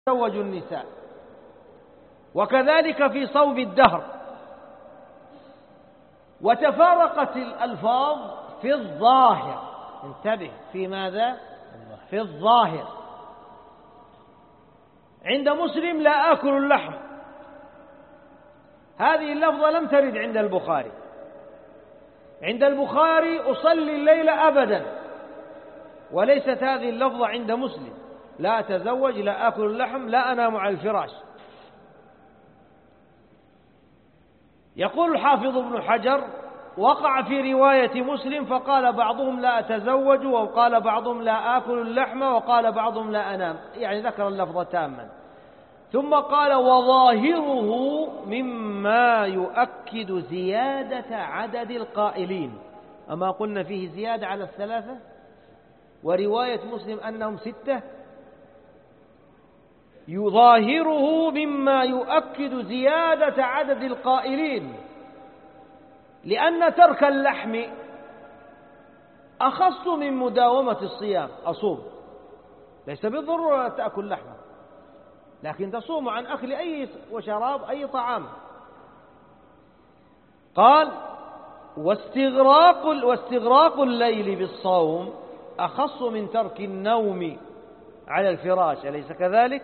يتزوج النساء. وكذلك في صوم الدهر. وتفارقت الألفاظ في الظاهر. انتبه، في ماذا؟ في الظاهر. عند مسلم لا آكل اللحم، هذه اللفظة لم ترد عند البخاري. عند البخاري أصلي الليل أبدا، وليست هذه اللفظة عند مسلم. لا أتزوج، لا آكل اللحم، لا أنام على الفراش. يقول الحافظ ابن حجر: وقع في رواية مسلم فقال بعضهم لا أتزوج، وقال بعضهم لا آكل اللحم، وقال بعضهم لا أنام، يعني ذكر اللفظ تاما. ثم قال: وظاهره مما يؤكد زيادة عدد القائلين. أما قلنا فيه زيادة على الثلاثة، ورواية مسلم أنهم 6. يظاهره مما يؤكد زيادة عدد القائلين، لأن ترك اللحم أخص من مداومة الصيام. أصوم، ليس بالضرورة تأكل لحمة، لكن تصوم عن أكل أي وشراب أي طعام. قال: واستغراق الليل بالصوم أخص من ترك النوم على الفراش، أليس كذلك؟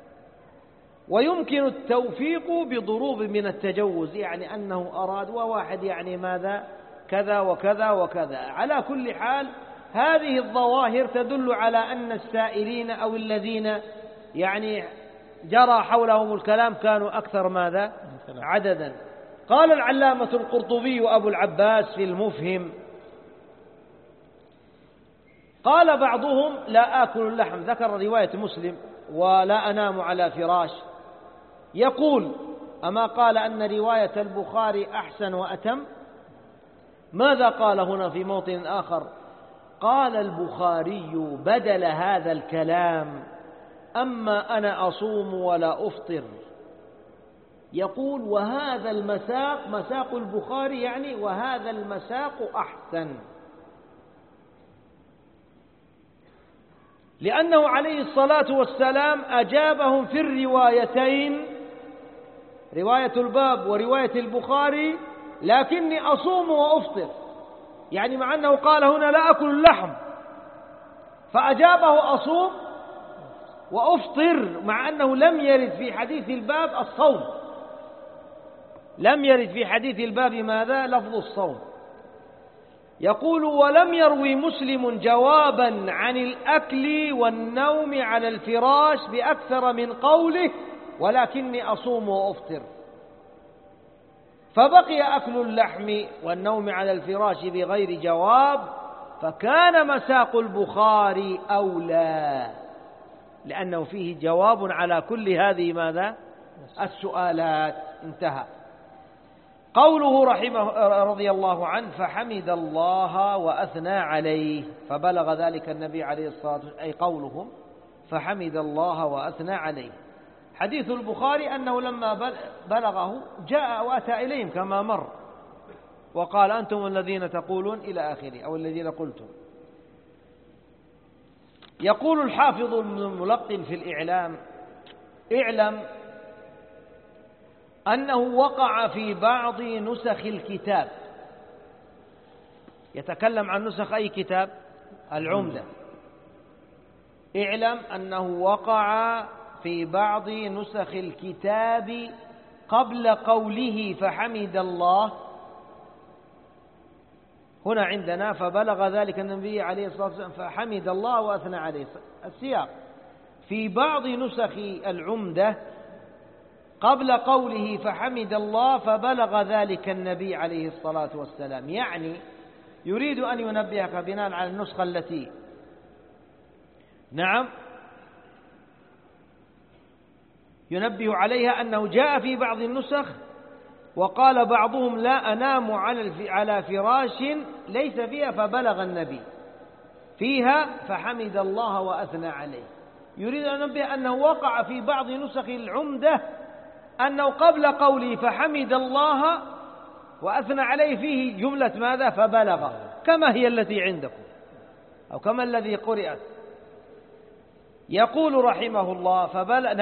ويمكن التوفيق بضروب من التجوز، يعني أنه أراد وواحد يعني ماذا كذا وكذا وكذا. على كل حال هذه الظواهر تدل على أن السائلين أو الذين يعني جرى حولهم الكلام كانوا أكثر ماذا عددا. قال العلامة القرطبي أبو العباس في المفهم: قال بعضهم لا آكل اللحم، ذكر رواية مسلم، ولا أنام على فراش. يقول: أما قال أن رواية البخاري أحسن وأتم؟ ماذا قال هنا في موطن آخر؟ قال البخاري بدل هذا الكلام: أما أنا أصوم ولا أفطر. يقول: وهذا المساق مساق البخاري، يعني وهذا المساق أحسن، لأنه عليه الصلاة والسلام أجابهم في الروايتين، رواية الباب ورواية البخاري: لكني أصوم وأفطر. يعني مع أنه قال هنا لا أكل اللحم، فأجابه أصوم وأفطر، مع أنه لم يرد في حديث الباب الصوم، لم يرد في حديث الباب ماذا؟ لفظ الصوم. يقول: ولم يروي مسلم جوابا عن الأكل والنوم على الفراش بأكثر من قوله ولكني أصوم وأفطر، فبقي أكل اللحم والنوم على الفراش بغير جواب، فكان مساق البخاري أولى، لأنه فيه جواب على كل هذه ماذا؟ السؤالات. انتهى. قوله رحمه رضي الله عنه: فحمد الله وأثنى عليه، فبلغ ذلك النبي عليه الصلاة والسلام، أي قولهم فحمد الله وأثنى عليه. حديث البخاري أنه لما بلغه جاء وأتى إليهم كما مر، وقال: أنتم الذين تقولون إلى آخره، أو الذين قلتم. يقول الحافظ الملقن في الإعلام: اعلم أنه وقع في بعض نسخ الكتاب، يتكلم عن نسخ أي كتاب؟ العمدة. اعلم أنه وقع في بعض نسخ الكتاب قبل قوله فحمد الله. هنا عندنا فبلغ ذلك النبي عليه الصلاة والسلام فحمد الله وأثنى عليه. السياق في بعض نسخ العمدة قبل قوله فحمد الله فبلغ ذلك النبي عليه الصلاة والسلام، يعني يريد أن ينبهك بناء على النسخة التي ينبه عليها أنه جاء في بعض النسخ وقال بعضهم لا أنام على فراش ليس فيها فبلغ النبي، فيها فحمد الله وأثنى عليه. يريد أن ينبه أنه وقع في بعض نسخ العمدة أنه قبل قوله فحمد الله وأثنى عليه فيه جملة ماذا؟ فبلغ، كما هي التي عندكم أو كما الذي قرأت. يقول رحمه الله